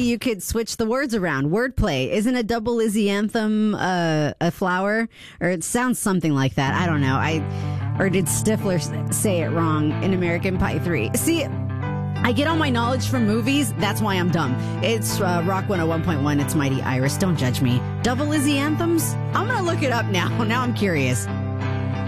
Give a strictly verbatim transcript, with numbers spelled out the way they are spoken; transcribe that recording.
you could switch the words around. Wordplay. Isn't a double Lizzie anthem uh, a flower? Or it sounds something like that. I don't know. I Or did Stifler say it wrong in American Pie three? See, I get all my knowledge from movies. That's why I'm dumb. It's uh, Rock one oh one point one. It's Mighty Iris. Don't judge me. Double Lizzie anthems? I'm going to look it up now. Now I'm curious.